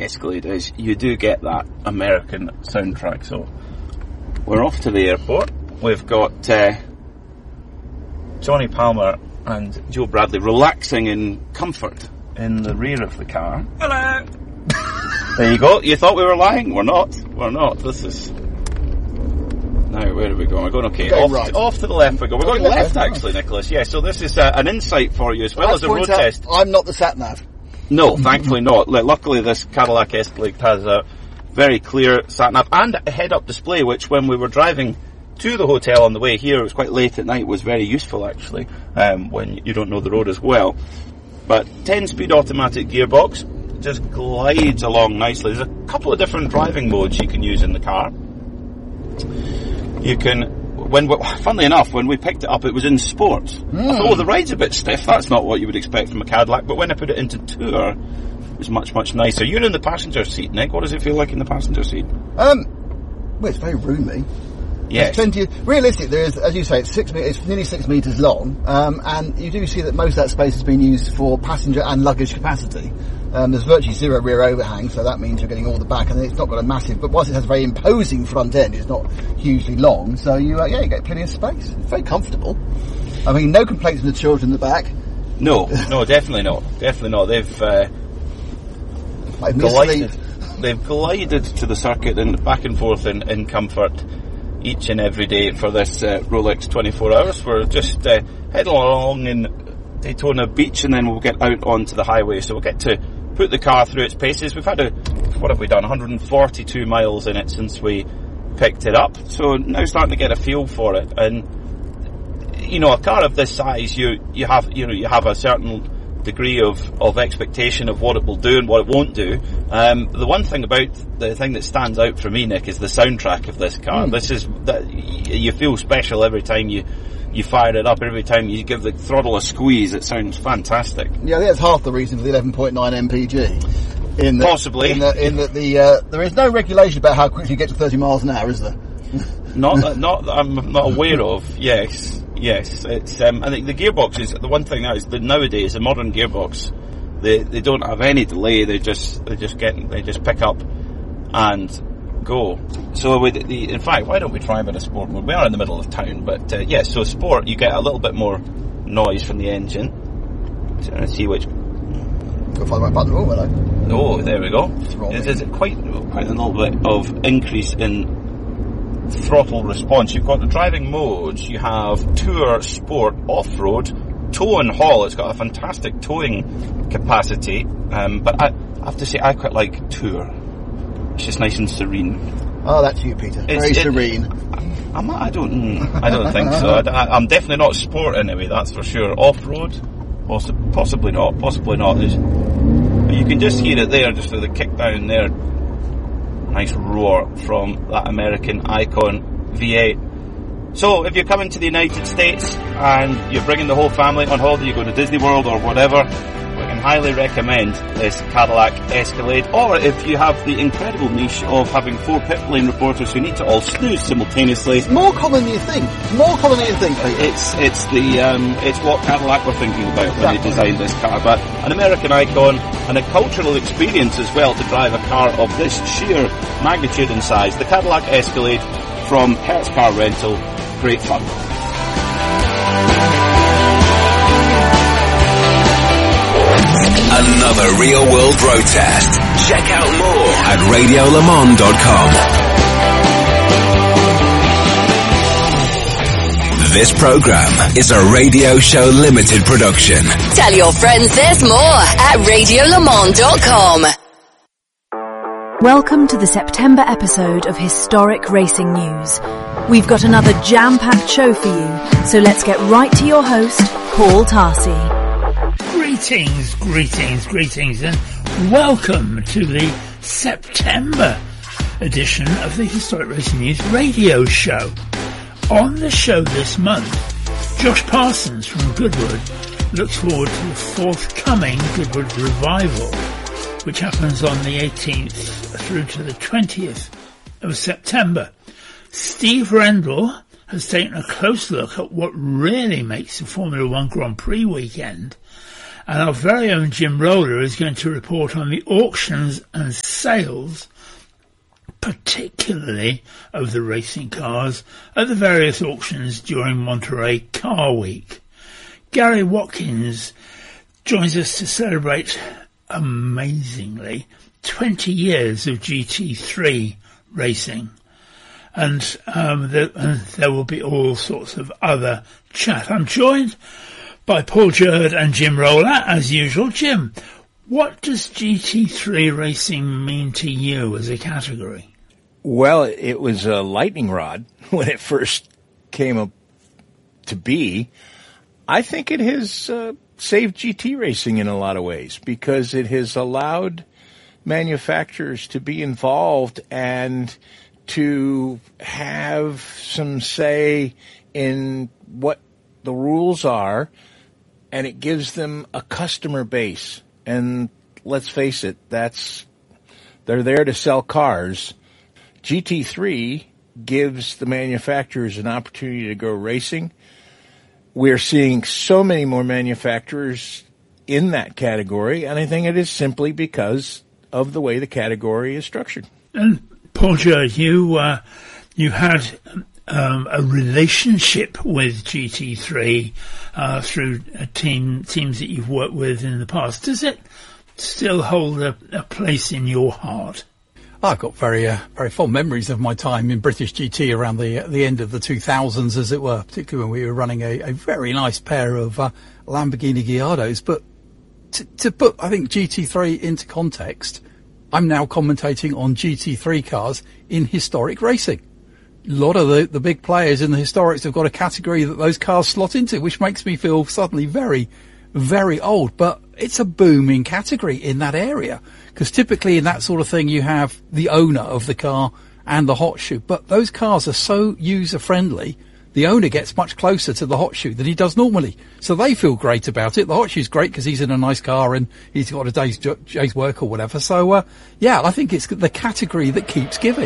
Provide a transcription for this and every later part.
Escalade is you do get that American soundtrack. So we're off to the airport. We've got Johnny Palmer and Joe Bradley relaxing in comfort in the rear of the car. Hello! There you go. You thought we were lying? We're not. We're not. This is... Now, where are we going? We're going, okay, off to the left we go. We're going left, actually, Nicholas. Yeah, so this is an insight for you as well as a road test. I'm not the sat-nav. No, thankfully not. Luckily, this Cadillac Escalade has a very clear sat-nav and a head-up display, which when we were driving to the hotel on the way here, it was quite late at night, was very useful, actually, when you don't know the road as well. But 10-speed automatic gearbox, just glides along nicely. There's a couple of different driving modes you can use in the car. You can, funnily enough, when we picked it up, it was in sport. I thought, the ride's a bit stiff. That's not what you would expect from a Cadillac. But when I put it into tour, it was much, much nicer. You're in the passenger seat, Nick. What does it feel like in the passenger seat? Well, it's very roomy. Yes. Realistically, there is, as you say, it's nearly 6 metres long, and you do see that most of that space has been used for passenger and luggage capacity. There's virtually zero rear overhang, so that means you're getting all the back, and it's not got a massive, but whilst it has a very imposing front end, it's not hugely long, so you get plenty of space. It's very comfortable. I mean, no complaints from the children in the back. No, definitely not. Definitely not. They've glided to the circuit and back and forth in comfort each and every day for this Rolex 24 hours. We're just heading along in Daytona Beach, and then we'll get out onto the highway. So we'll get to put the car through its paces. We've had 142 miles in it since we picked it up. So now starting to get a feel for it. And, you know, a car of this size, you have a certain degree of expectation of what it will do and what it won't do. The one thing about the thing that stands out for me, Nick, is the soundtrack of this car. This is that you feel special every time you fire it up. Every time you give the throttle a squeeze, it sounds fantastic. Yeah, I think that's half the reason for the 11.9 mpg. Possibly. In that there is no regulation about how quickly you get to 30 miles an hour, is there? Not that I'm not aware of. Yes. It's I think the gearbox is the one thing now is that nowadays a modern gearbox they don't have any delay. They just pick up and go. So in fact, why don't we try a bit of sport mode? We are in the middle of town, but so sport, you get a little bit more noise from the engine. So let's see which. Go find my button. Oh, hello. Oh, there we go. There's quite a little bit of increase in throttle response. You've got the driving modes. You have Tour, Sport, Off-Road, Tow and Haul. It's got a fantastic towing capacity, but I have to say I quite like Tour. It's just nice and serene. Oh, that's you, Peter. Very serene. I don't think so. I'm definitely not Sport anyway, that's for sure. Off-Road, possibly not. You can just hear it there, just with the kick down there. Nice roar from that American Icon V8. So, if you're coming to the United States and you're bringing the whole family on holiday, you go to Disney World or whatever, we can highly recommend this Cadillac Escalade. Or if you have the incredible niche of having 4 pit lane reporters who need to all snooze simultaneously. It's more common than you think. It's what Cadillac were thinking about when they designed this car. But an American icon and a cultural experience as well to drive a car of this sheer magnitude and size. The Cadillac Escalade from Hertz Car Rental. Great fun. Another real world road test. Check out more at radiolemans.com. This program is a Radio Show Limited production. Tell your friends there's more at radiolemans.com. Welcome to the September episode of Historic Racing News. We've got another jam-packed show for you, so let's get right to your host, Paul Tarsi. Greetings, and welcome to the September edition of the Historic Racing News radio show. On the show this month, Josh Parsons from Goodwood looks forward to the forthcoming Goodwood Revival, which happens on the 18th through to the 20th of September. Steve Rendell has taken a close look at what really makes the Formula One Grand Prix weekend And our very own Jim Roller is going to report on the auctions and sales, particularly of the racing cars, at the various auctions during Monterey Car Week. Gary Watkins joins us to celebrate, amazingly, 20 years of GT3 racing. And there will be all sorts of other chat. I'm joined by Paul Jerd and Jim Roller, as usual. Jim, what does GT3 racing mean to you as a category? Well, it was a lightning rod when it first came up to be. I think it has saved GT racing in a lot of ways because it has allowed manufacturers to be involved and to have some say in what the rules are, and it gives them a customer base. And let's face it, they're there to sell cars. GT3 gives the manufacturers an opportunity to go racing. We're seeing so many more manufacturers in that category, and I think it is simply because of the way the category is structured. And Paul Jerd, you had a relationship with GT3 through teams that you've worked with in the past. Does it still hold a place in your heart? I've got very fond memories of my time in British GT around the end of the 2000s, as it were, particularly when we were running a very nice pair of Lamborghini Gallardos. But to put, I think, GT3 into context, I'm now commentating on GT3 cars in historic racing. A lot of the big players in the historics have got a category that those cars slot into, which makes me feel suddenly very, very old. But it's a booming category in that area, because typically in that sort of thing you have the owner of the car and the hot shoe. But those cars are so user-friendly, the owner gets much closer to the hot shoe than he does normally. So they feel great about it. The hot shoe's great because he's in a nice car and he's got a day's work or whatever. So, yeah, I think it's the category that keeps giving.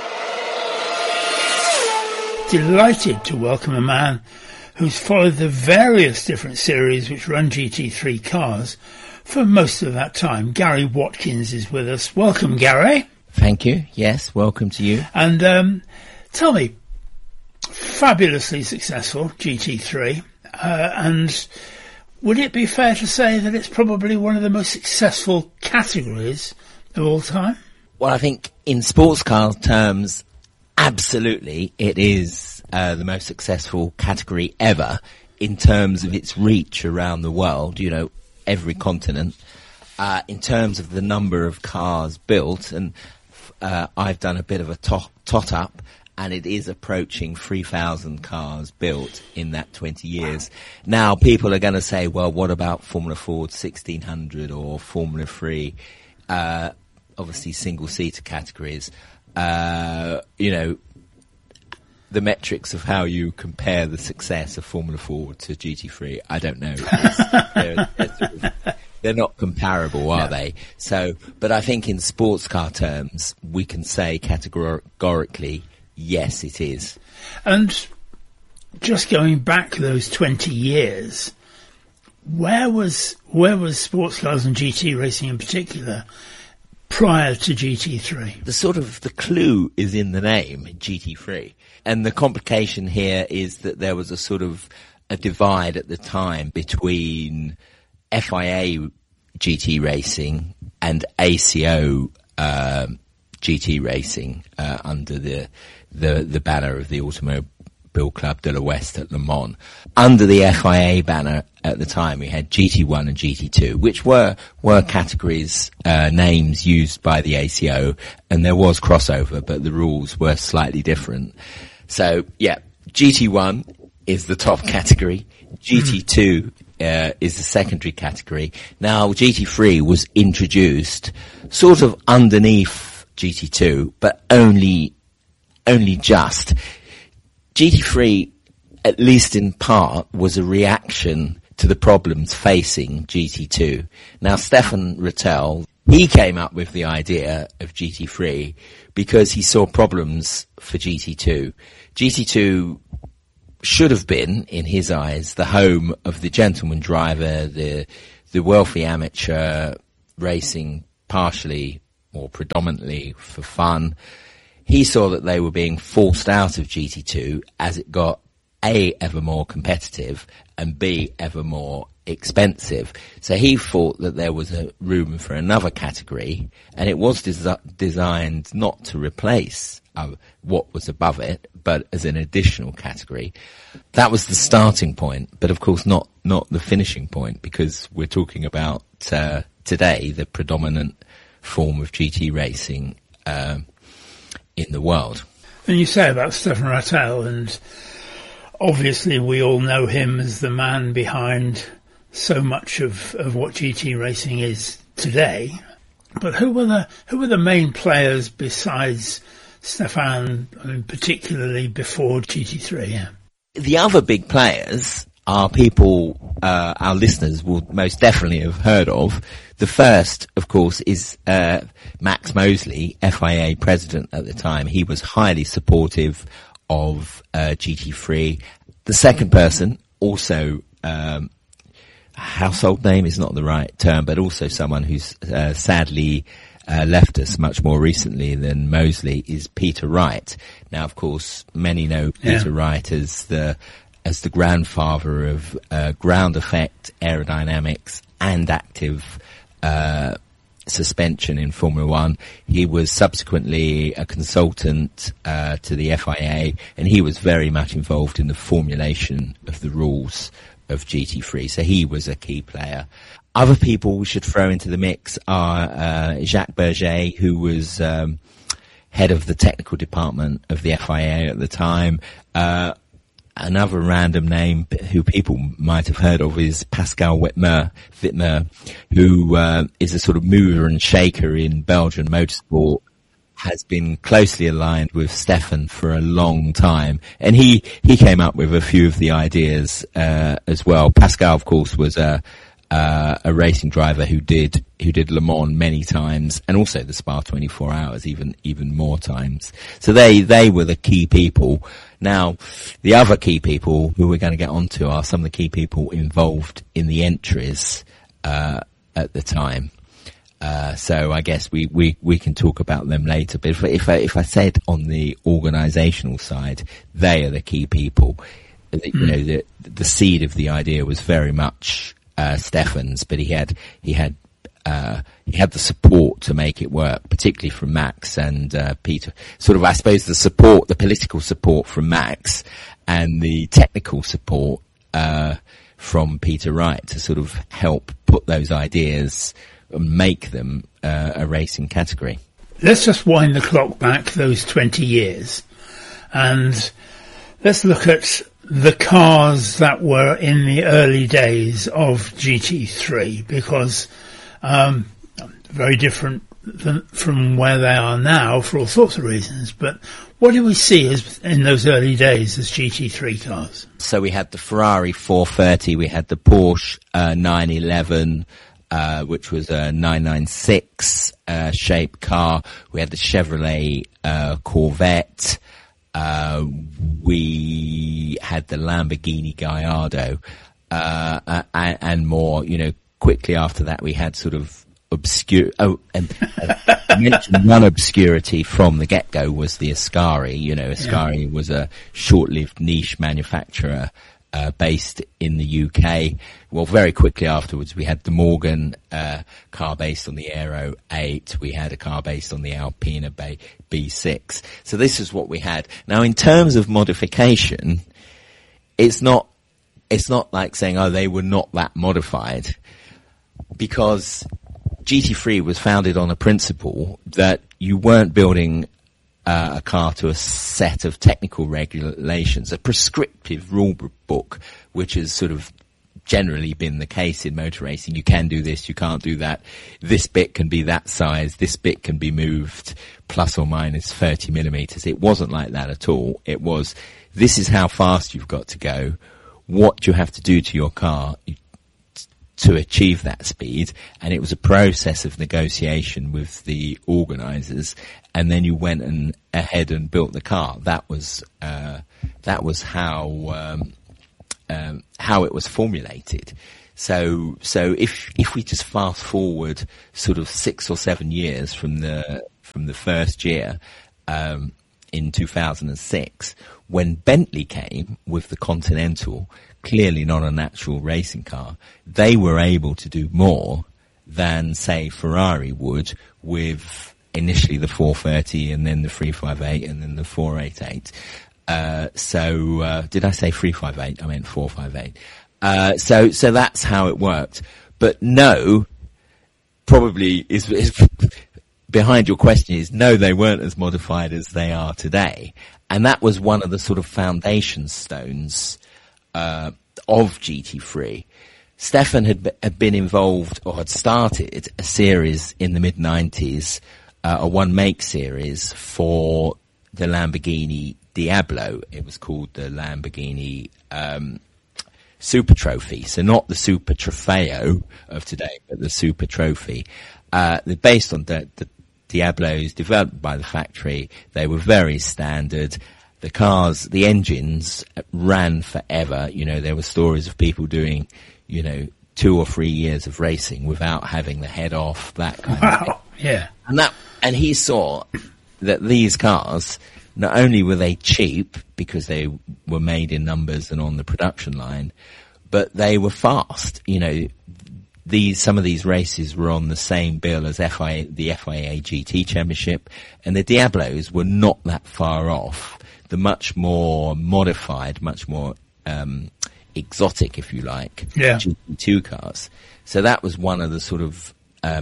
Delighted to welcome a man who's followed the various different series which run GT3 cars for most of that time. Gary Watkins is with us. Welcome, Gary. Thank you. Yes, welcome to you. And tell me, fabulously successful GT3, and would it be fair to say that it's probably one of the most successful categories of all time? Well, I think in sports car terms, absolutely, it is the most successful category ever in terms of its reach around the world, you know, every continent, in terms of the number of cars built. And I've done a bit of a tot up, and it is approaching 3,000 cars built in that 20 years. Now, people are going to say, well, what about Formula Ford 1600 or Formula 3? Obviously, single-seater categories. You know, the metrics of how you compare the success of Formula Ford to GT3, I don't know. They're not comparable, are they? So, but I think in sports car terms, we can say categorically, yes, it is. And just going back those 20 years, where was sports cars and GT racing in particular prior to GT3? The clue is in the name, GT3. And the complication here is that there was a divide at the time between FIA GT racing and ACO GT racing under the banner of the Automobile Club de l'Ouest at Le Mans. Under the FIA banner at the time, we had GT1 and GT2, which were categories, names used by the ACO, and there was crossover, but the rules were slightly different. So, yeah, GT1 is the top category. GT2 is the secondary category. Now, GT3 was introduced sort of underneath GT2, but only just. GT3, at least in part, was a reaction to the problems facing GT2. Now, Stefan Rattel, he came up with the idea of GT3 because he saw problems for GT2. GT2 should have been, in his eyes, the home of the gentleman driver, the the wealthy amateur racing partially or predominantly for fun. He saw that they were being forced out of GT2 as it got A, ever more competitive, and B, ever more expensive. So he thought that there was a room for another category, and it was designed not to replace what was above it, but as an additional category. That was the starting point, but of course not the finishing point, because we're talking about today the predominant form of GT racing in the world. And you say about Stefan Rattel, and obviously we all know him as the man behind so much of what GT racing is today. But who were the main players besides Stefan, I mean, particularly before GT3? Yeah. The other big players are people our listeners will most definitely have heard of. The first, of course, is Max Mosley, FIA president at the time. He was highly supportive of GT3. The second person, also household name is not the right term, but also someone who's sadly left us much more recently than Mosley, is Peter Wright. Now, of course, many know Peter Wright as the grandfather of ground effect aerodynamics and active suspension in Formula One. He was subsequently a consultant to the FIA, and he was very much involved in the formulation of the rules of GT3. So he was a key player. Other people we should throw into the mix are Jacques Berger, who was head of the technical department of the FIA at the time. Another random name who people might have heard of is Pascal Wittmer, who is a sort of mover and shaker in Belgian motorsport, has been closely aligned with Stefan for a long time, and he came up with a few of the ideas as well. Pascal, of course, was a racing driver who did Le Mans many times, and also the Spa 24 Hours even more times. So they were the key people. Now, the other key people who we're going to get onto are some of the key people involved in the entries at the time. So I guess we can talk about them later. But if I said on the organisational side, they are the key people. You know, the seed of the idea was very much Stefan's, but he had the support to make it work, particularly from Max and Peter. Sort of, I suppose, the political support from Max and the technical support from Peter Wright to sort of help put those ideas and make them a racing category. Let's just wind the clock back those 20 years, and let's look at the cars that were in the early days of GT3, because very different from where they are now for all sorts of reasons. But what did we see as in those early days as GT3 cars? So we had the Ferrari 430, we had the Porsche 911, which was a 996 shape car. We had the Chevrolet Corvette. We had the Lamborghini Gallardo, and more. You know, quickly after that, we had sort of obscure. Oh, and I mentioned one obscurity from the get-go was the Ascari. You know, Ascari was a short-lived niche manufacturer based in the UK. Well, very quickly afterwards, we had the Morgan car based on the Aero 8. We had a car based on the Alpina B6. So this is what we had. Now, in terms of modification, it's not like saying, oh, they were not that modified, because GT3 was founded on a principle that you weren't building a car to a set of technical regulations, a prescriptive rule book, which has sort of generally been the case in motor racing. You can do this, you can't do that. This bit can be that size, this bit can be moved plus or minus 30 millimeters. It wasn't like that at all. It was, this is how fast you've got to go, what do you have to do to your car to achieve that speed, and it was a process of negotiation with the organisers, and then you went ahead and built the car. That was how it was formulated. So if we just fast forward sort of 6 or 7 years from the first year, in 2006, when Bentley came with the Continental, clearly not a natural racing car, they were able to do more than, say, Ferrari would with initially the 430 and then the 358 and then the 488. Did I say 358? I meant 458. So that's how it worked. But no, probably is behind your question is no, they weren't as modified as they are today. And that was one of the sort of foundation stones, of GT3. Stefan had been involved or had started a series in the mid-90s, a one-make series for the Lamborghini Diablo. It was called the Lamborghini Super Trophy. So not the Super Trofeo of today, but the Super Trophy. They're based on the Diablos developed by the factory. They were very standard. The cars, the engines ran forever. You know, there were stories of people doing, 2 or 3 years of racing without having the head off, that kind of thing. Yeah. And he saw that these cars, not only were they cheap because they were made in numbers and on the production line, but they were fast. Some of these races were on the same bill as the FIA GT Championship, and the Diablos were not that far off the much more modified, much more exotic, if you like, GT2 cars. So that was one of the sort of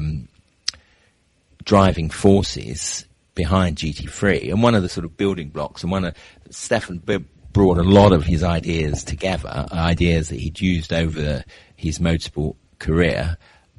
driving forces behind GT3, and one of the sort of building blocks, and Stefan brought a lot of his ideas together, ideas that he'd used over his motorsport career,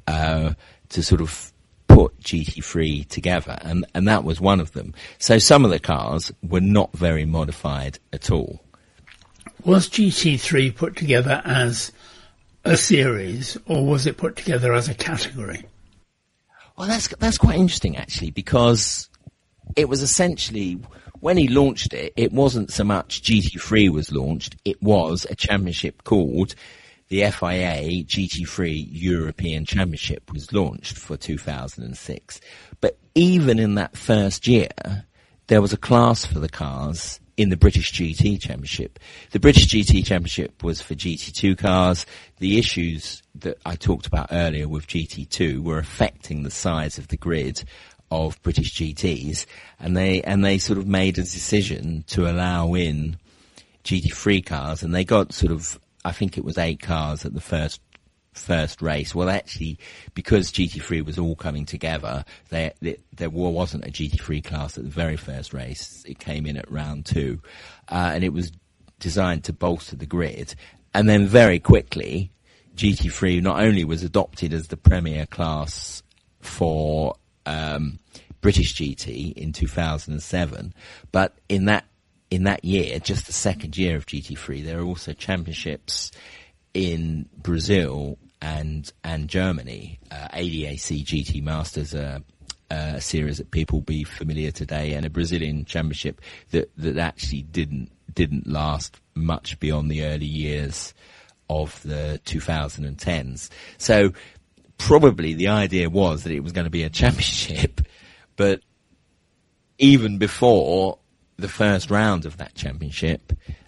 to sort of put GT3 together, and that was one of them. So some of the cars were not very modified at all. Was GT3 put together as a series, or was it put together as a category? Well, that's quite interesting, actually, because it was essentially, when he launched it, it wasn't so much GT3 was launched, it was a championship called the FIA GT3 European Championship was launched for 2006. But even in that first year, there was a class for the cars in the British GT Championship. The British GT Championship was for GT2 cars. The issues that I talked about earlier with GT2 were affecting the size of the grid of British GTs, and they sort of made a decision to allow in GT3 cars, and they got sort of, I think it was 8 cars at the first race. Well, actually, because GT3 was all coming together, there wasn't a GT3 class at the very first race. It came in at round 2, and it was designed to bolster the grid. And then very quickly, GT3 not only was adopted as the premier class for British GT in 2007, but in that year, just the second year of GT3, there are also championships in Brazil and Germany. ADAC GT Masters, a series that people will be familiar today, and a Brazilian championship that actually didn't last much beyond the early years of the 2010s. So probably the idea was that it was going to be a championship, but even before the first round of that championship,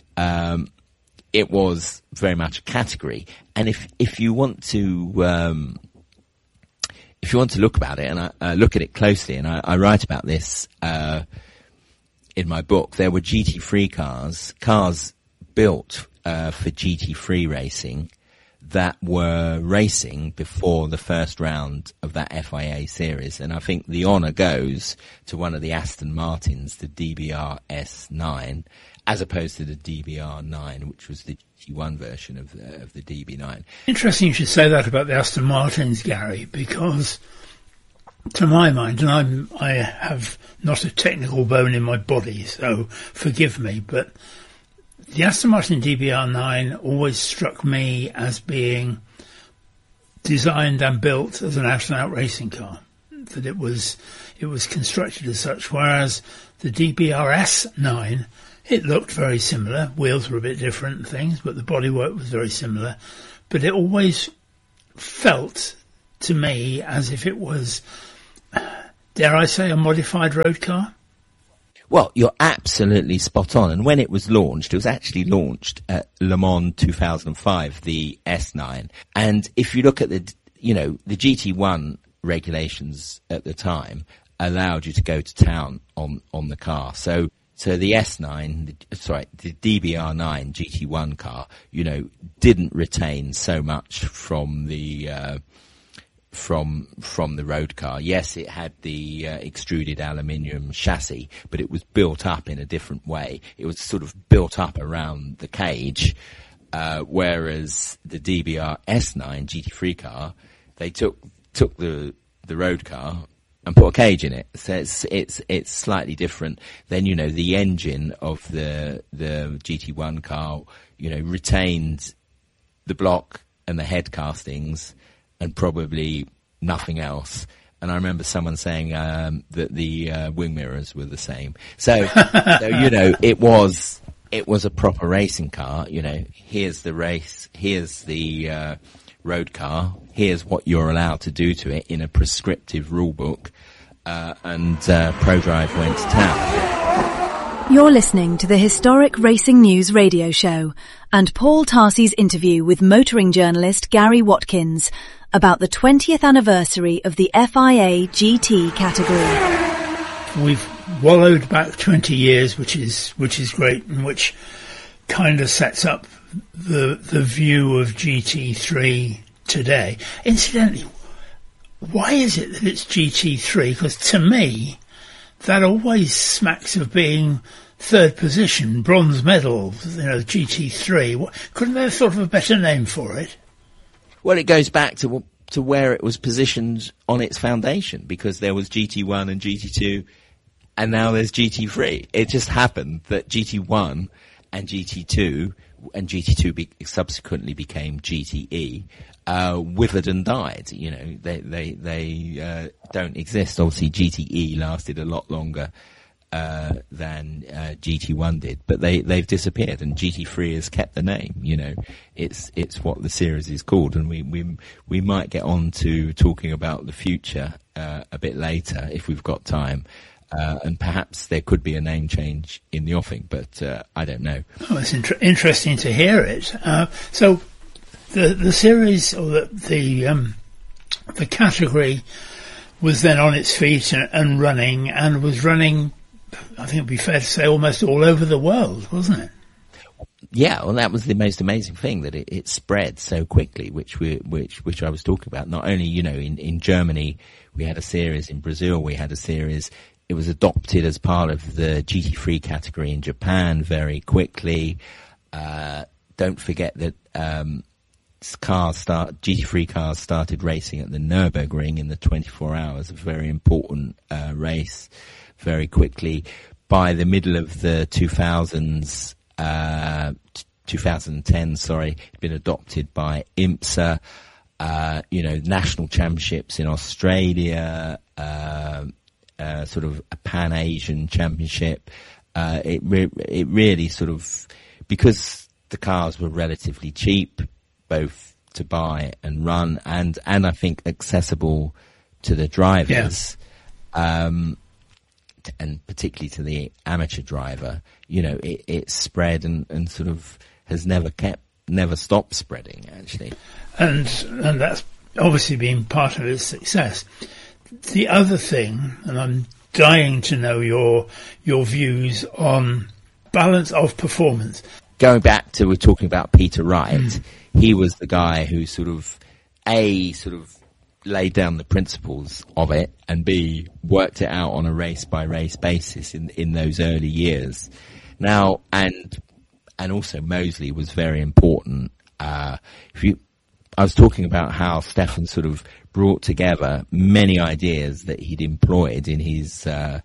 it was very much a category. And if you want to look about it, and I look at it closely, and I write about this in my book, there were GT3 cars built for GT3 racing that were racing before the first round of that FIA series. And I think the honour goes to one of the Aston Martins, the DBR S9, as opposed to the DBR9, which was the GT1 version of the DB9. Interesting you should say that about the Aston Martins, Gary, because to my mind, and I have not a technical bone in my body, so forgive me, but the Aston Martin DBR9 always struck me as being designed and built as an out-and-out racing car. That it was constructed as such, whereas the DBR S9, it looked very similar. Wheels were a bit different and things, but the bodywork was very similar. But it always felt to me as if it was, dare I say, a modified road car. Well, you're absolutely spot on. And when it was actually launched at Le Mans 2005, the S9. And if you look at the GT1 regulations at the time allowed you to go to town on the car. So the S9, the DBR9 GT1 car, didn't retain so much from the from the road car. Yes, it had the extruded aluminium chassis, but it was built up in a different way. It was sort of built up around the cage, whereas the DBR S9 GT3 car, they took the road car and put a cage in it. So it's slightly different. Then the engine of the GT1 car, retained the block and the head castings, and probably nothing else. And I remember someone saying that the wing mirrors were the same. So, it was a proper racing car. Here's the race, here's the road car, here's what you're allowed to do to it in a prescriptive rule book, and ProDrive went to town. You're listening to the Historic Racing News radio show and Paul Tarsi's interview with motoring journalist Gary Watkins about the 20th anniversary of the FIA GT category. We've wallowed back 20 years, which is great, and which kind of sets up the view of GT3 today. Incidentally, why is it that it's GT3? Because to me, that always smacks of being third position, bronze medal, GT3. Couldn't they have thought of a better name for it? Well, it goes back to where it was positioned on its foundation, because there was GT1 and GT2, and now there's GT3. It just happened that GT1 and GT2 subsequently became GTE, withered and died. They don't exist. Obviously, GTE lasted a lot longer than GT1 did, but they've disappeared, and GT3 has kept the name. It's what the series is called, and we might get on to talking about the future a bit later if we've got time. And perhaps there could be a name change in the offing, but I don't know. Oh, it's interesting to hear it. So the series, or the category, was then on its feet and running, and was running, I think it'd be fair to say, almost all over the world, wasn't it? Yeah, well, that was the most amazing thing, that it spread so quickly, which I was talking about. Not only, in Germany we had a series, in Brazil we had a series. It was adopted as part of the GT3 category in Japan very quickly. Don't forget that GT3 cars started racing at the Nürburgring in the 24 hours, a very important race, very quickly. By the middle of the 2000s, 2010, it'd been adopted by IMSA. National championships in Australia, sort of a Pan-Asian championship. It really sort of, because the cars were relatively cheap, both to buy and run, and I think accessible to the drivers, and particularly to the amateur driver, it spread and sort of has never stopped spreading, actually. And that's obviously been part of its success. The other thing, and I'm dying to know your views on balance of performance. Going back to, we're talking about Peter Wright. He was the guy who sort of laid down the principles of it, and B, worked it out on a race by race basis in those early years. Now, and also Mosley was very important. I was talking about how Stefan sort of brought together many ideas that he'd employed in his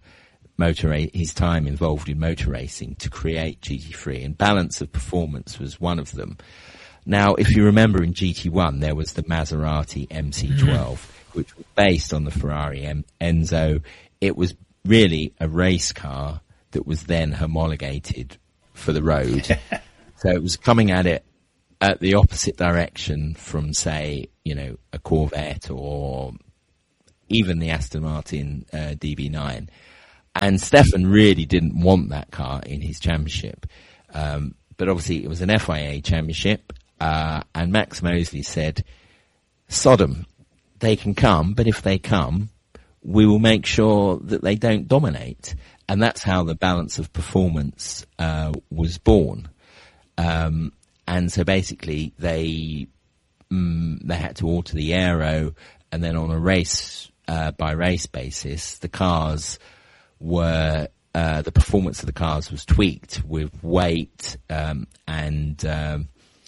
time involved in motor racing to create GT3, and balance of performance was one of them. Now, if you remember, in GT1 there was the Maserati MC12, which was based on the Ferrari Enzo. It was really a race car that was then homologated for the road. So it was coming at it at the opposite direction from, say, a Corvette or even the Aston Martin DB9. And Stefan really didn't want that car in his championship. But obviously it was an FIA championship, and Max Mosley said, Sodom, they can come, but if they come, we will make sure that they don't dominate. And that's how the balance of performance was born. And so basically they had to alter the aero, and then on a race by race basis, the cars were the performance of the cars was tweaked with weight and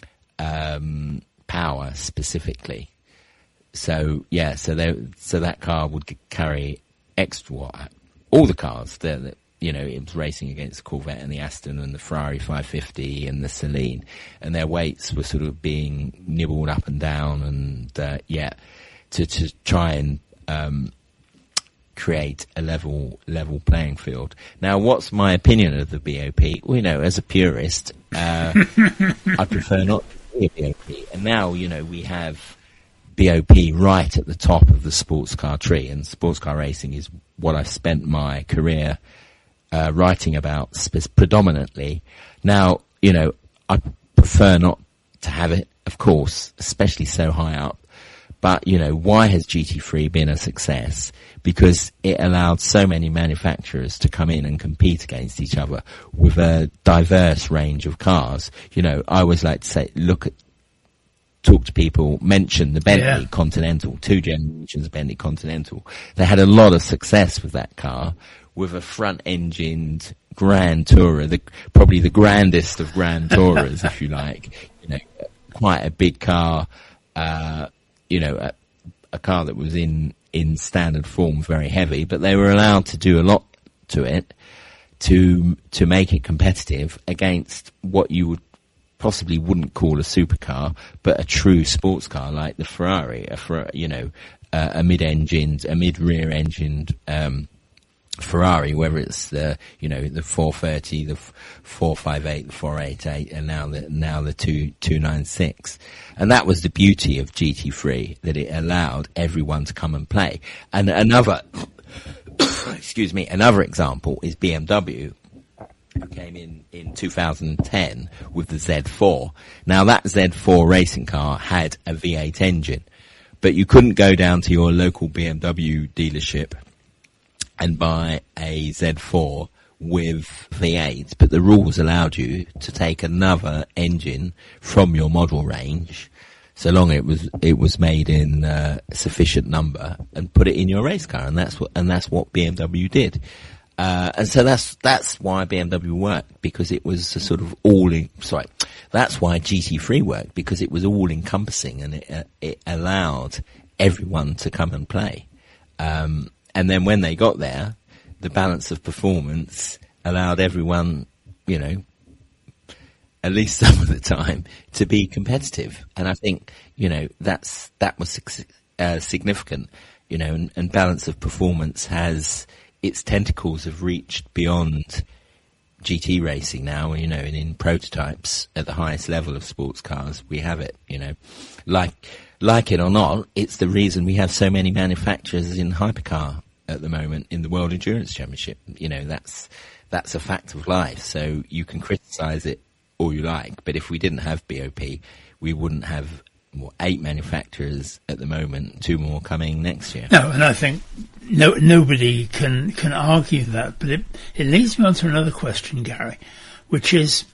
power specifically. So yeah, so that car would carry extra. All the cars that it was racing against the Corvette and the Aston and the Ferrari 550 and the Celine, and their weights were sort of being nibbled up and down, and to try and create a level playing field. Now, what's my opinion of the BOP? Well, as a purist, I prefer not to be a BOP. And now, we have BOP right at the top of the sports car tree, and sports car racing is what I've spent my career writing about predominantly. Now, I prefer not to have it, of course, especially so high up. But, why has GT3 been a success? Because it allowed so many manufacturers to come in and compete against each other with a diverse range of cars. I always like to say, talk to people, mention the Bentley Continental, 2 generations Bentley Continental. They had a lot of success with that car, with a front-engined Grand Tourer, probably the grandest of Grand Tourers, if you like. Quite a big car, a car that was in standard form, very heavy, but they were allowed to do a lot to it to make it competitive against what you would possibly wouldn't call a supercar, but a true sports car like the Ferrari, a mid-rear engined, Ferrari, whether it's the 430, the 458, the 488, and now the 296. And that was the beauty of GT3, that it allowed everyone to come and play. And another example is BMW, who came in 2010 with the Z4. Now that Z4 racing car had a V8 engine, but you couldn't go down to your local BMW dealership and buy a Z4 with V8, but the rules allowed you to take another engine from your model range, so long it was made in sufficient number, and put it in your race car, and that's what BMW did. And so that's why BMW worked, because it was a sort of that's why GT3 worked, because it was all encompassing, and it allowed everyone to come and play. And then when they got there, the balance of performance allowed everyone, at least some of the time, to be competitive. And I think, that was significant, and balance of performance its tentacles have reached beyond GT racing now, and in prototypes at the highest level of sports cars, we have it, Like it or not, it's the reason we have so many manufacturers in hypercar at the moment in the World Endurance Championship. That's a fact of life. So you can criticize it all you like, but if we didn't have BOP, we wouldn't have 8 manufacturers at the moment, 2 more coming next year. No, and I think nobody can argue that, but it leads me on to another question, Gary, which is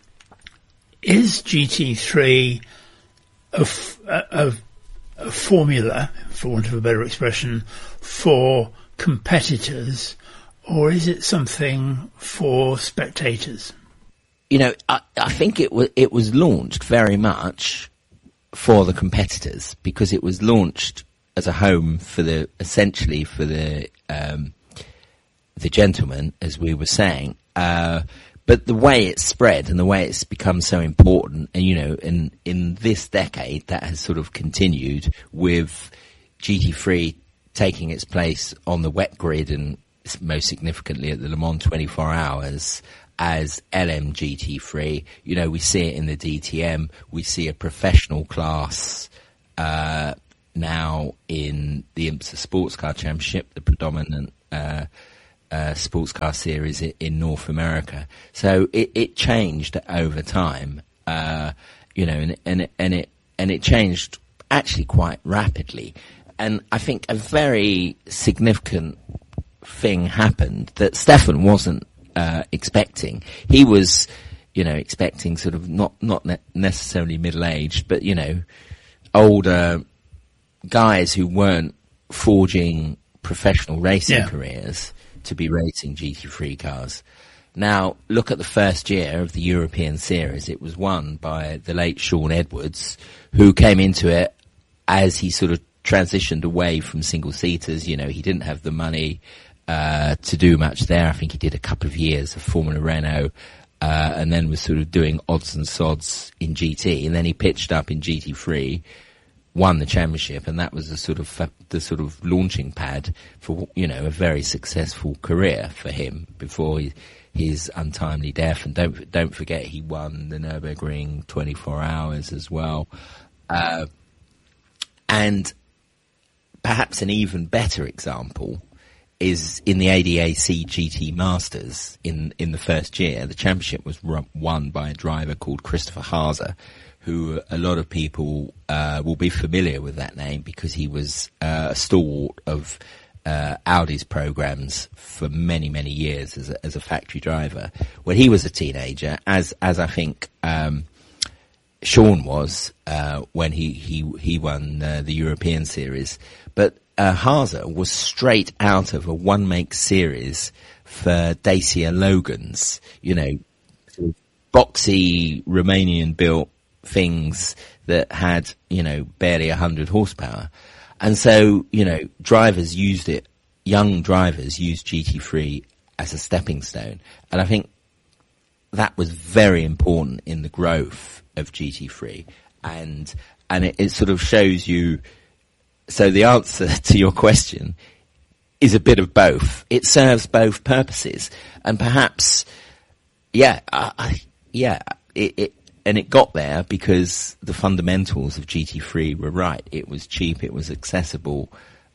GT3 a formula, for want of a better expression, for competitors, or is it something for spectators? I think it was launched very much for the competitors, because it was launched as a home essentially for the gentlemen, as we were saying. But the way it's spread and the way it's become so important, and in this decade, that has sort of continued with GT3 taking its place on the wet grid, and most significantly at the Le Mans 24 Hours as LMGT3. We see it in the DTM. We see a professional class now in the IMSA Sports Car Championship, the predominant sports car series in North America. So it changed over time, and it changed actually quite rapidly. And I think a very significant thing happened that Stefan wasn't expecting. He was, expecting sort of not necessarily middle-aged, but, older guys who weren't forging professional racing careers to be racing GT3 cars. Now, look at the first year of the European Series. It was won by the late Sean Edwards, who came into it as he sort of transitioned away from single-seaters. He didn't have the money to do much there. I think he did a couple of years of Formula Renault, and then was sort of doing odds and sods in GT, and then he pitched up in GT3, won the championship, and that was the sort of launching pad for a very successful career for him before his untimely death. And don't forget he won the Nürburgring 24 Hours as well, and perhaps an even better example is in the ADAC GT Masters in the first year. The championship was won by a driver called Christopher Haase, who a lot of people will be familiar with that name because he was a stalwart of Audi's programs for many, many years as a factory driver. When he was a teenager, as I think Sean was when he won the European Series, but Haase was straight out of a one-make series for Dacia Logans, boxy Romanian-built things that had, barely 100 horsepower. And so, drivers used it, young drivers used GT3 as a stepping stone. And I think that was very important in the growth of GT3. And it sort of shows you, so the answer to your question is a bit of both. It serves both purposes. And perhaps, it got there because the fundamentals of GT3 were right. It was cheap, it was accessible,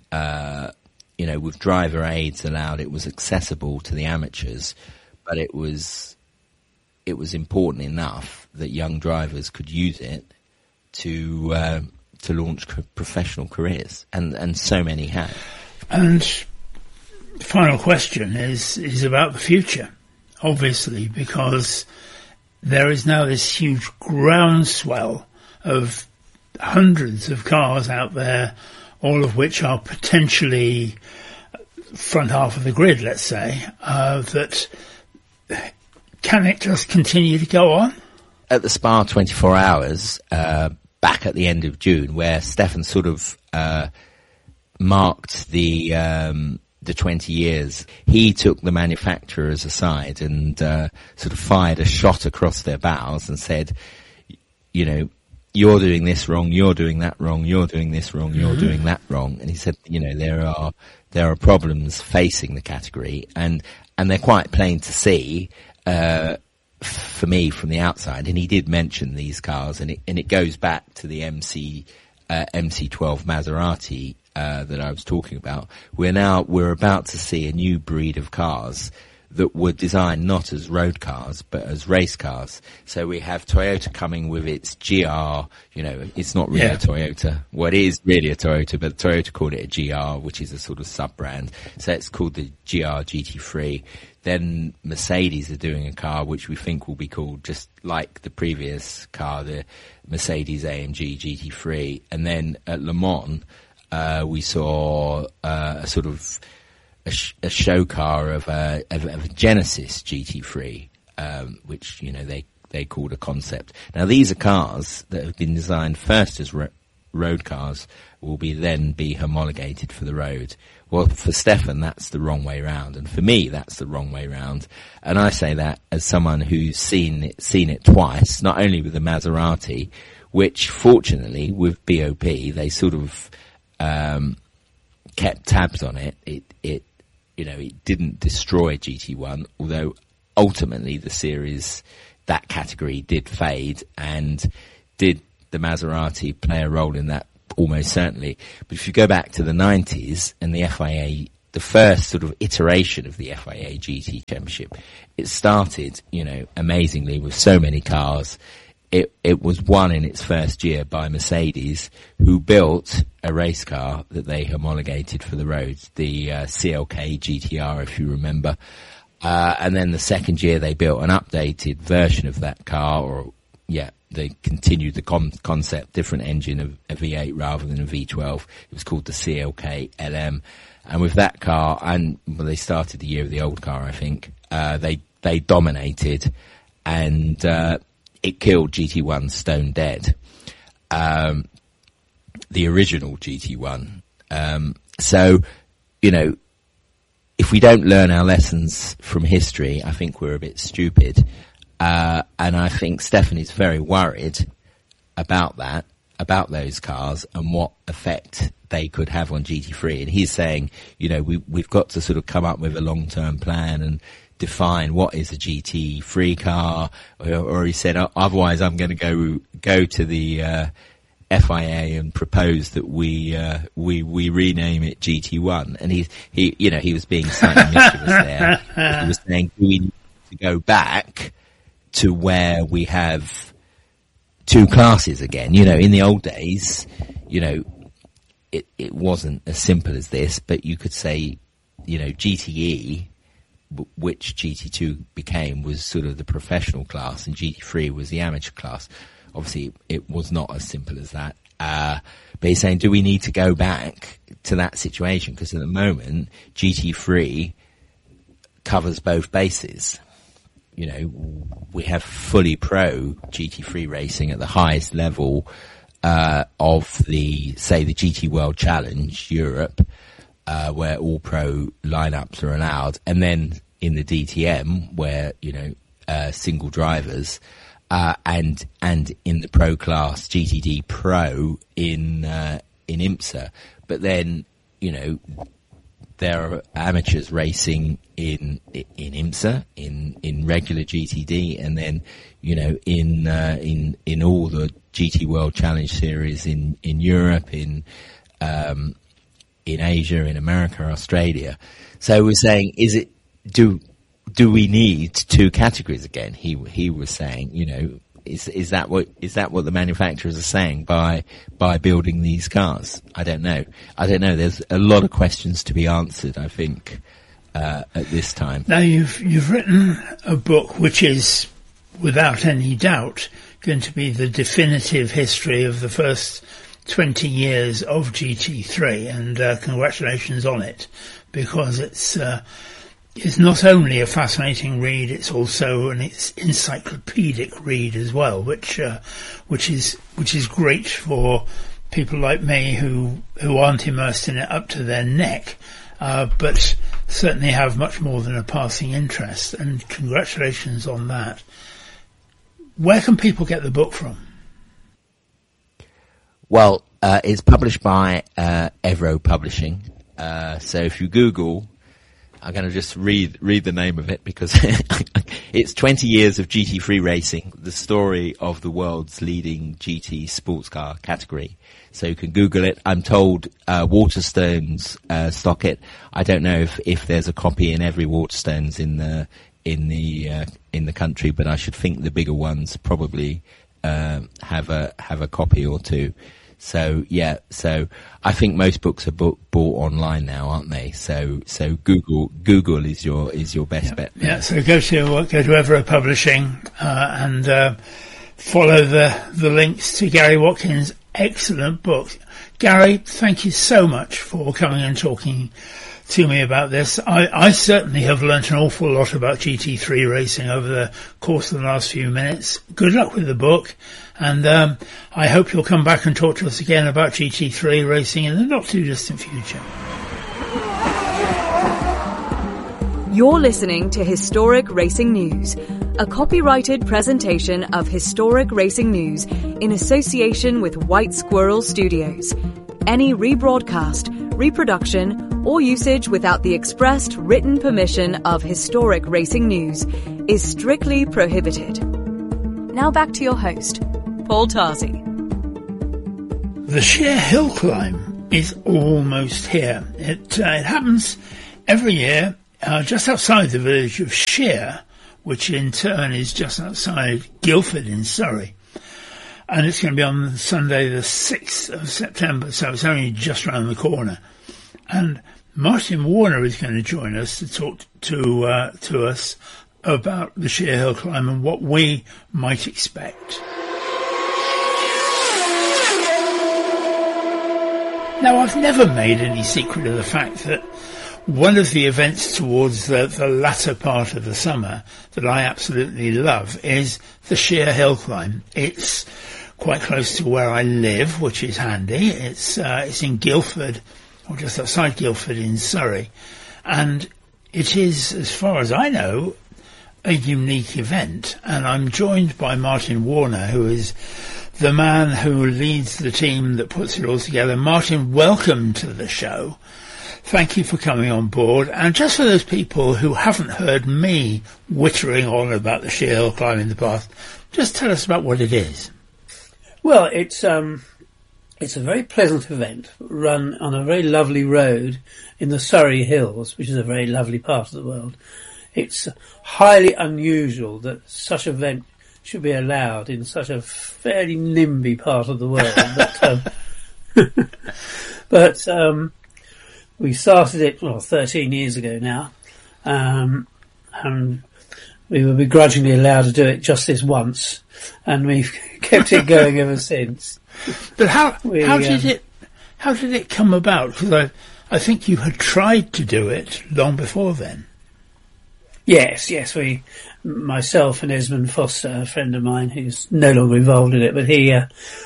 with driver aids allowed, it was accessible to the amateurs, but it was important enough that young drivers could use it to launch professional careers, and so many have. And the final question is about the future, obviously, because there is now this huge groundswell of hundreds of cars out there, all of which are potentially front half of the grid, let's say, that can it just continue to go on? At the Spa 24 Hours, back at the end of June, where Stefan sort of marked the 20 years, he took the manufacturers aside and sort of fired a shot across their bows and said, you're doing this wrong, you're doing that wrong, you're doing this wrong, you're doing that wrong. And he said, there are problems facing the category, and they're quite plain to see for me from the outside. And he did mention these cars, and it goes back to the MC12 Maserati that I was talking about. We're about to see a new breed of cars that were designed not as road cars but as race cars. So we have Toyota coming with its GR, it's not really a Toyota. Well, it is really a Toyota, but Toyota called it a GR, which is a sort of sub-brand. So it's called the GR GT3. Then Mercedes are doing a car which we think will be called just like the previous car, the Mercedes AMG GT3. And then at Le Mans, we saw a sort of a show car of a Genesis GT3, which they called a concept. Now these are cars that have been designed first as road cars, will then be homologated for the road. Well, for Stefan, that's the wrong way round, and for me, that's the wrong way round. And I say that as someone who's seen it twice, not only with the Maserati, which fortunately with BOP they sort of kept tabs on it. It didn't destroy GT1, although ultimately the series, that category did fade, and did the Maserati play a role in that? almost certainly. But if you go back to the 90s and the FIA, the first sort of iteration of the FIA GT Championship, it started, amazingly with so many cars. It was won in its first year by Mercedes, who built a race car that they homologated for the roads, the CLK GTR, if you remember. And then the second year they built an updated version of that car, they continued the concept, different engine, a V8 rather than a V12. It was called the CLK LM. And with that car, they started the year of the old car, I think, they dominated, and it killed GT1 stone dead. The original GT1. So, if we don't learn our lessons from history, I think we're a bit stupid. And I think Stephanie's very worried about that, about those cars and what effect they could have on GT3. And he's saying, we've got to sort of come up with a long-term plan and define what is a GT3 car. Or he said, otherwise I'm going to go to the FIA and propose that we rename it GT1. And he was being slightly mischievous there. He was saying, do we need to go back to where we have two classes again? In the old days, it wasn't as simple as this, but you could say, GTE, which GT2 became, was sort of the professional class, and GT3 was the amateur class. Obviously, it was not as simple as that. But he's saying, do we need to go back to that situation? Because at the moment, GT3 covers both bases. We have fully pro GT3 racing at the highest level of the GT World Challenge Europe, where all pro lineups are allowed, and then in the DTM where single drivers, and in the pro class GTD Pro in IMSA. But then there are amateurs racing in IMSA, in regular GTD, and then in all the GT World Challenge series in Europe, in Asia, in America, Australia. So we're saying, do we need two categories again? He was saying, is that what the manufacturers are saying by building these cars? I don't know. There's a lot of questions to be answered, I think, at this time. Now you've written a book which is, without any doubt, going to be the definitive history of the first 20 years of GT3, and congratulations on it, because it's not only a fascinating read, it's also an encyclopedic read as well, which is great for people like me who aren't immersed in it up to their neck, but certainly have much more than a passing interest. And congratulations on that. Where can people get the book from? Well, it's published by Evro Publishing. So if you Google, I'm going to just read the name of it, because it's 20 years of GT3 racing, the story of the world's leading GT sports car category. So you can Google it. I'm told Waterstones stock it. I don't know if there's a copy in every Waterstones in the country, but I should think the bigger ones probably have a copy or two. So I think most books are bought online now, aren't they? So Google is your best bet. Yeah. So go to Evro Publishing and follow the links to Gary Watkins' excellent book. Gary, thank you so much for coming and talking to me about this. I certainly have learnt an awful lot about GT3 racing over the course of the last few minutes. Good luck with the book, and I hope you'll come back and talk to us again about GT3 racing in the not too distant future. You're listening to Historic Racing News, a copyrighted presentation of Historic Racing News in association with White Squirrel Studios. Any rebroadcast, reproduction, or usage without the expressed written permission of Historic Racing News is strictly prohibited. Now back to your host, Paul Tarsi. The sheer hill climb is almost here. It happens every year just outside the village of Sheer, which in turn is just outside Guildford in Surrey. And it's going to be on Sunday the 6th of September, so it's only just around the corner. And Martin Warner is going to join us to talk to us about the sheer hill climb and what we might expect. Now, I've never made any secret of the fact that one of the events towards the latter part of the summer that I absolutely love is the sheer hill climb. It's quite close to where I live, which is handy. It's in Guildford, or just outside Guildford in Surrey. And it is, as far as I know, a unique event. And I'm joined by Martin Warner, who is the man who leads the team that puts it all together. Martin, welcome to the show. Thank you for coming on board. And just for those people who haven't heard me wittering on about the sheer hill climb in the past, just tell us about what it is. Well, it's a very pleasant event run on a very lovely road in the Surrey Hills, which is a very lovely part of the world. It's highly unusual that such an event should be allowed in such a fairly NIMBY part of the world. But we started it 13 years ago now, and we were begrudgingly allowed to do it just this once, and we've kept it going ever since. But how did it come about? Because I think you had tried to do it long before then. Yes, myself and Esmond Foster, a friend of mine who's no longer involved in it, but he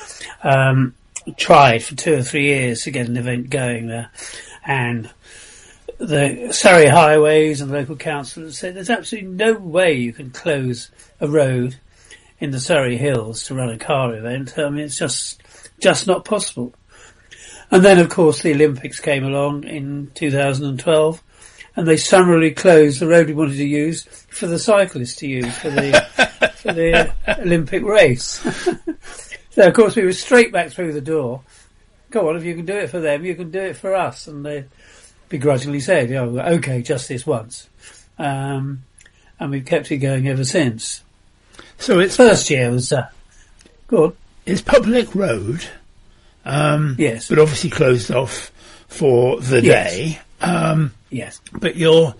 tried for 2 or 3 years to get an event going there. And the Surrey Highways and the local council said there's absolutely no way you can close a road in the Surrey Hills to run a car event. I mean, it's just not possible. And then, of course, the Olympics came along in 2012. And they summarily closed the road we wanted to use for the cyclists to use for the Olympic race. So, of course, we were straight back through the door. Go on, if you can do it for them, you can do it for us. And they begrudgingly said, okay, just this once. And we've kept it going ever since. So its first year was, go on. It's public road. Yes. But obviously closed off for the day. Yes. But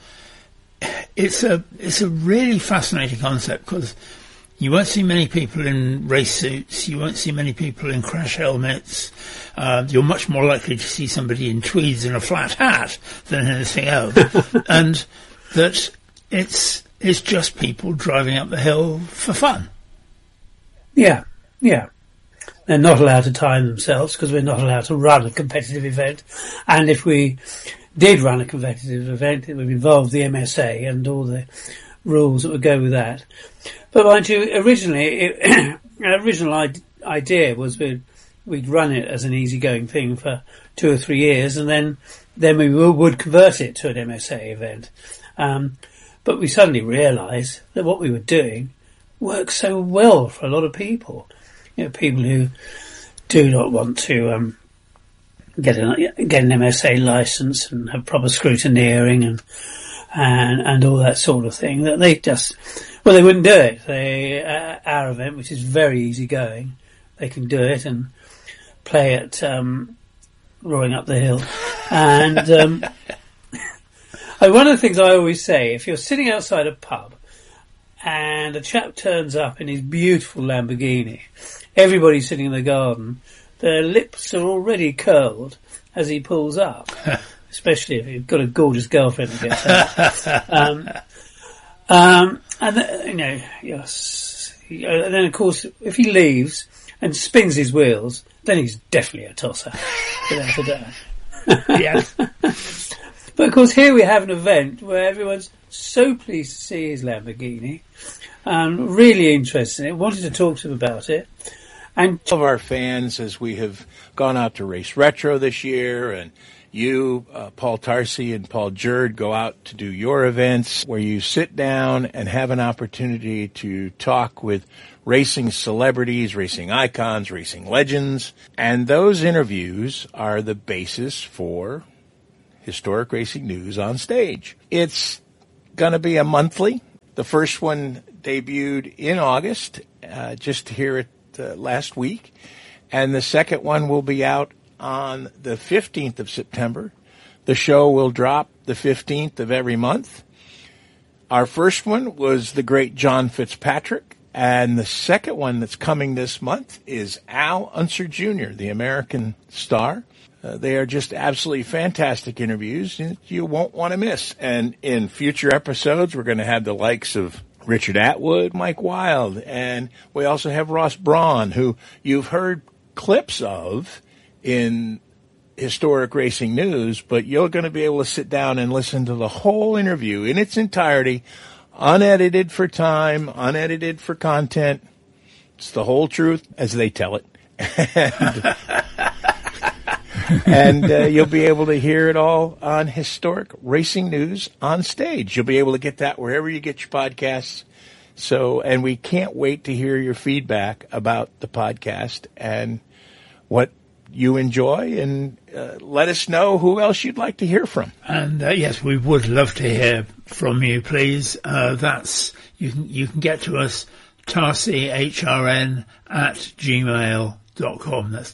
it's a really fascinating concept because you won't see many people in race suits. You won't see many people in crash helmets. You're much more likely to see somebody in tweeds and a flat hat than anything else. And that it's just people driving up the hill for fun. Yeah. They're not allowed to time themselves because we're not allowed to run a competitive event. And if we did run a competitive event, it would involve the MSA and all the rules that would go with that. But mind you, originally, our original idea was we'd run it as an easygoing thing for 2 or 3 years, and then we would convert it to an MSA event. But we suddenly realised that what we were doing works so well for a lot of people. People who do not want to get an MSA license and have proper scrutineering and all that sort of thing, that they they wouldn't do it. Our event, which is very easy going, they can do it and play at Roaring Up the Hill. And one of the things I always say, if you're sitting outside a pub and a chap turns up in his beautiful Lamborghini, everybody's sitting in the garden, their lips are already curled as he pulls up, especially if you've got a gorgeous girlfriend who gets out. And then of course, if he leaves and spins his wheels, then he's definitely a tosser, without a doubt. Yes. But of course, here we have an event where everyone's so pleased to see his Lamborghini, really interested in it, wanted to talk to him about it. And of our fans, as we have gone out to Race Retro this year and you, Paul Tarsi and Paul Jerd, go out to do your events where you sit down and have an opportunity to talk with racing celebrities, racing icons, racing legends. And those interviews are the basis for Historic Racing News on Stage. It's going to be a monthly. The first one debuted in August, just to hear it last week. And the second one will be out on the 15th of September. The show will drop the 15th of every month. Our first one was the great John Fitzpatrick. And the second one that's coming this month is Al Unser Jr., the American star. They are just absolutely fantastic interviews you won't want to miss. And in future episodes, we're going to have the likes of Richard Atwood, Mike Wild, and we also have Ross Braun, who you've heard clips of in Historic Racing News, but you're going to be able to sit down and listen to the whole interview in its entirety, unedited for time, unedited for content. It's the whole truth as they tell it. And you'll be able to hear it all on Historic Racing News on Stage. You'll be able to get that wherever you get your podcasts. So, and we can't wait to hear your feedback about the podcast and what you enjoy, and let us know who else you'd like to hear from. And yes, we would love to hear from you, please. That's you can get to us, tarsehyhrn@gmail.com. That's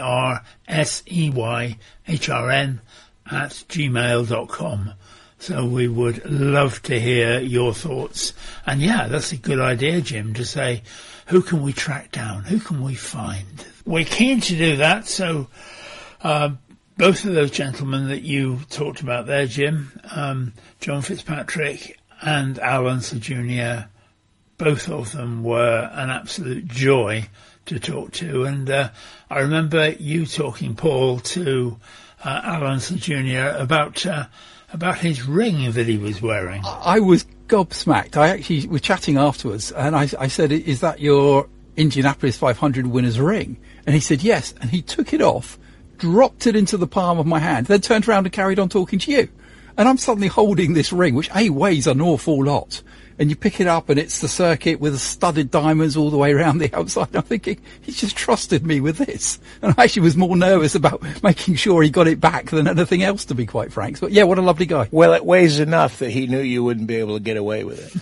TARSEYHRN@gmail.com. So we would love to hear your thoughts. And yeah, that's a good idea, Jim, to say, who can we track down? Who can we find? We're keen to do that. So both of those gentlemen that you talked about there, Jim, John Fitzpatrick and Al Unser Jr., both of them were an absolute joy to talk to. And I remember you talking, Paul, to Al Unser Jr. about his ring that he was wearing. I was gobsmacked. I actually was chatting afterwards, and I said, "Is that your Indianapolis 500 winner's ring?" And he said, "Yes." And he took it off, dropped it into the palm of my hand, then turned around and carried on talking to you. And I'm suddenly holding this ring, which weighs an awful lot. And you pick it up and it's the circuit with the studded diamonds all the way around the outside. I'm thinking, he's just trusted me with this. And I actually was more nervous about making sure he got it back than anything else, to be quite frank. But yeah, what a lovely guy. Well, it weighs enough that he knew you wouldn't be able to get away with it.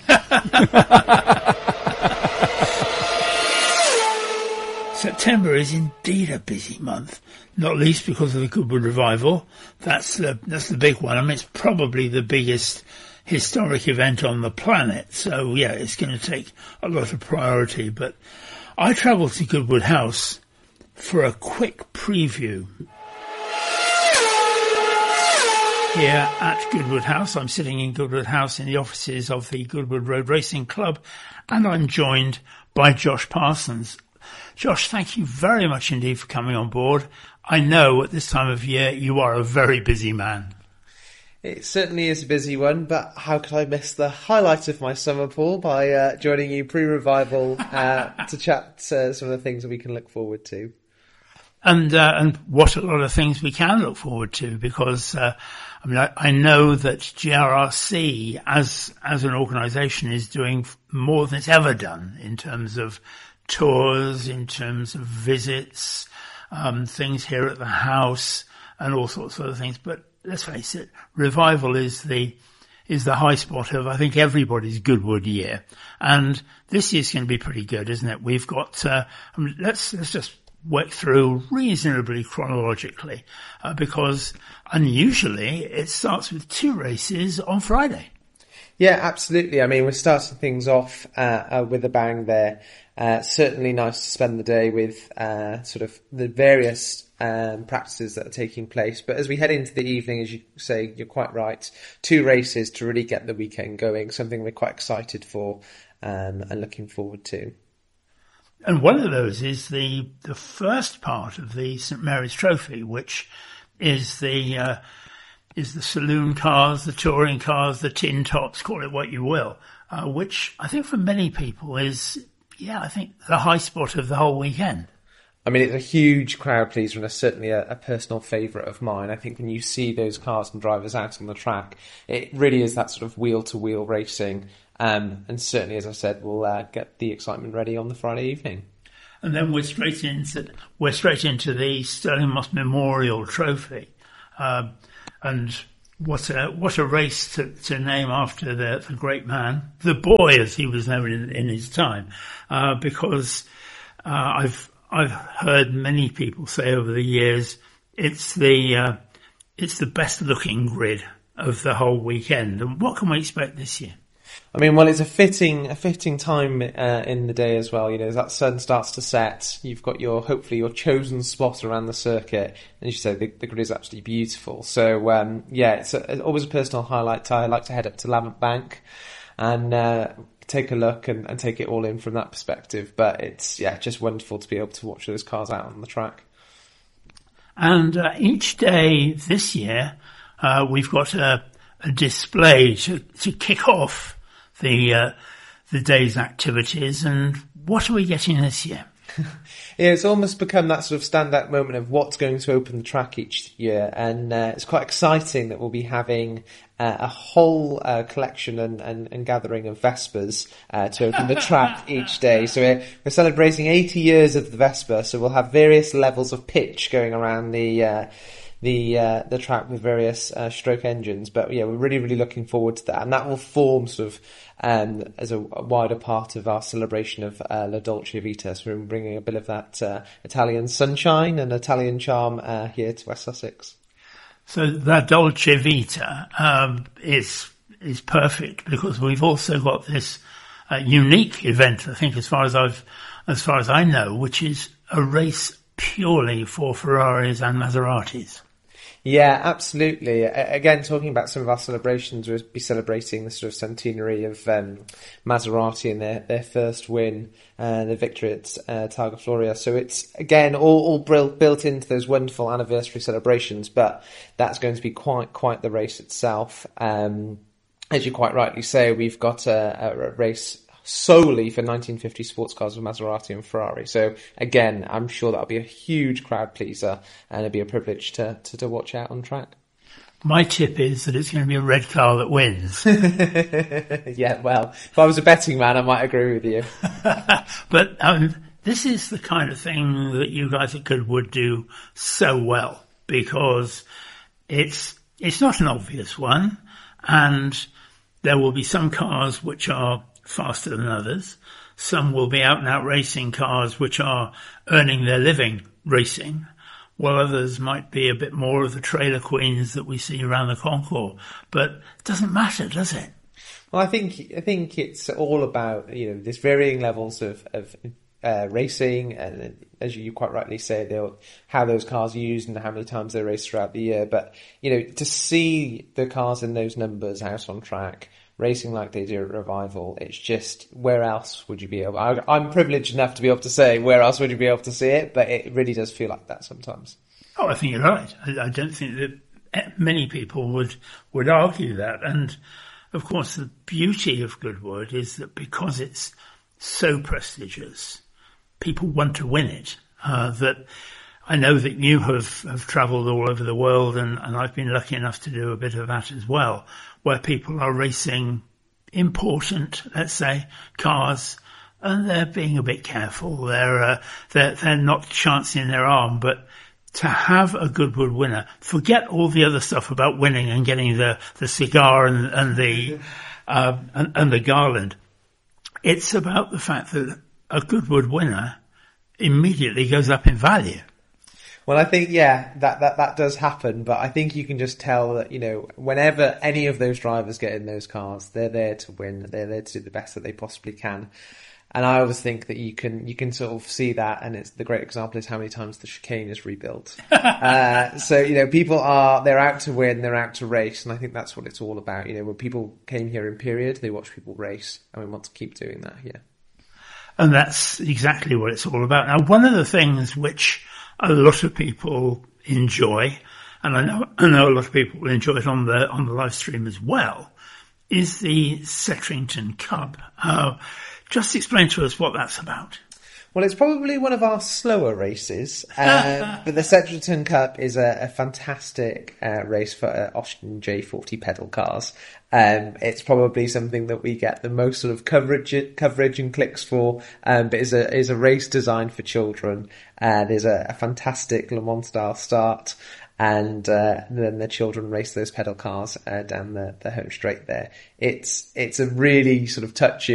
September is indeed a busy month, not least because of the Goodwood Revival. That's the big one. I mean, it's probably the biggest historic event on the planet. So yeah, it's going to take a lot of priority. But I travelled to Goodwood House for a quick preview. Here at Goodwood House, I'm sitting in Goodwood House in the offices of the Goodwood Road Racing Club, and I'm joined by Josh Parsons. Josh, thank you very much indeed for coming on board. I know at this time of year you are a very busy man. It certainly is a busy one, but how could I miss the highlight of my summer, Paul, by joining you pre-revival to chat some of the things that we can look forward to. And what a lot of things we can look forward to, because I know that GRRC as an organisation is doing more than it's ever done in terms of tours, in terms of visits, things here at the house, and all sorts of other things. But let's face it, Revival is the high spot of, I think, everybody's Goodwood year. And this year's going to be pretty good, isn't it? We've got, let's just work through reasonably chronologically, because unusually it starts with 2 races on Friday. Yeah, absolutely. I mean, we're starting things off with a bang there. Certainly nice to spend the day with sort of the various practices that are taking place. But as we head into the evening, as you say, you're quite right, 2 races to really get the weekend going, something we're quite excited for and looking forward to. And one of those is the first part of the St Mary's Trophy, which is the saloon cars, the touring cars, the tin tops, call it what you will, which I think for many people is, I think the high spot of the whole weekend. I mean, it's a huge crowd pleaser and certainly a personal favourite of mine. I think when you see those cars and drivers out on the track, it really is that sort of wheel-to-wheel racing. And certainly, as I said, we'll get the excitement ready on the Friday evening. And then we're straight into the Stirling Moss Memorial Trophy. And what a race to name after the great man, the boy as he was known in his time, because I've heard many people say over the years it's the best looking grid of the whole weekend. And what can we expect this year? I mean, well, it's a fitting time in the day as well. You know, as that sun starts to set, you've got hopefully your chosen spot around the circuit. And as you say, the grid is absolutely beautiful. So, it's always a personal highlight. I like to head up to Lavant Bank and take a look and take it all in from that perspective. But it's, just wonderful to be able to watch those cars out on the track. And each day this year, we've got a display to kick off the day's activities. And what are we getting this year? Yeah, it's almost become that sort of standout moment of what's going to open the track each year, and it's quite exciting that we'll be having a whole collection and gathering of Vespers to open the track each day. So we're celebrating 80 years of the Vespa, so we'll have various levels of pitch going around the track with various stroke engines. But we're really, really looking forward to that, and that will form sort of as a wider part of our celebration of La Dolce Vita. So we're bringing a bit of that Italian sunshine and Italian charm here to West Sussex. So La Dolce Vita is perfect, because we've also got this unique event, I think, as far as I know, which is a race purely for Ferraris and Maseratis. Yeah, absolutely. Again, talking about some of our celebrations, we'll be celebrating the sort of centenary of Maserati and their first win, the victory at Targa Florio. So it's, again, all built into those wonderful anniversary celebrations, but that's going to be quite the race itself. As you quite rightly say, we've got a race solely for 1950 sports cars with Maserati and Ferrari. So again, I'm sure that'll be a huge crowd pleaser, and it'll be a privilege to watch out on track. My tip is that it's going to be a red car that wins. Yeah, well, if I was a betting man, I might agree with you. But this is the kind of thing that you guys at Goodwood do so well, because it's not an obvious one, and there will be some cars which are faster than others. Some will be out and out racing cars which are earning their living racing, while others might be a bit more of the trailer queens that we see around the concours. But it doesn't matter, does it? Well, I think it's all about, there's varying levels of racing, and as you quite rightly say, how those cars are used and how many times they race throughout the year. But, to see the cars in those numbers out on track, racing like they do at Revival, it's just, where else would you be able... I'm privileged enough to be able to say, where else would you be able to see it? But it really does feel like that sometimes. Oh, I think you're right. I don't think that many people would argue that. And, of course, the beauty of Goodwood is that because it's so prestigious, people want to win it. That I know that you have travelled all over the world, and I've been lucky enough to do a bit of that as well, where people are racing important, let's say, cars, and they're being a bit careful. They're not chancing their arm, but to have a Goodwood winner, forget all the other stuff about winning and getting the cigar and the garland. It's about the fact that a Goodwood winner immediately goes up in value. Well, I think, that does happen, but I think you can just tell that, whenever any of those drivers get in those cars, they're there to win. They're there to do the best that they possibly can. And I always think that you can sort of see that, and it's the great example is how many times the chicane is rebuilt. So, people they're out to win, they're out to race, and I think that's what it's all about. When people came here in period, they watch people race, and we want to keep doing that here. And that's exactly what it's all about. Now, one of the things which a lot of people enjoy, and I know a lot of people will enjoy it on the live stream as well, is the Settrington Cup. Just explain to us what that's about. Well, it's probably one of our slower races, but the Sedgerton Cup is a fantastic race for Austin J40 pedal cars. It's probably something that we get the most sort of coverage and clicks for, but is a race designed for children. There's a fantastic Le Mans style start, and then the children race those pedal cars down the home straight there. It's a really sort of touching